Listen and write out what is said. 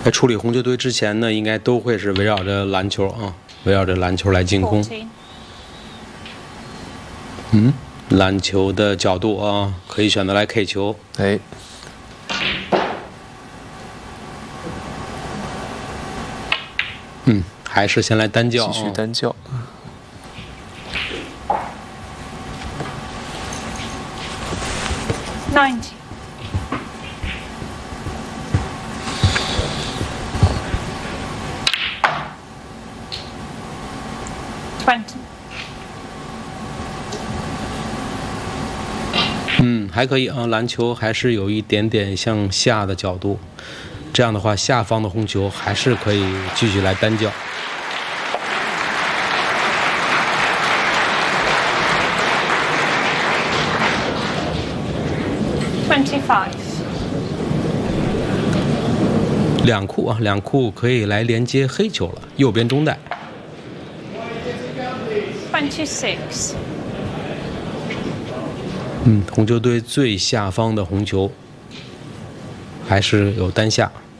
在处理红球队之前呢，应该都会是围绕着篮球啊，围绕着篮球来进攻。篮球的角度啊，可以选择来 K 球。 哎， 还是先来单叫， 继续单叫。 90. 20. 还可以啊，篮球还是有一点点向下的角度，这样的话，下方的红球还是可以继续来单叫。 25. 两库啊，两库可以来连接黑球了，右边中带。 26. 红球队最下方的红球还是有单下。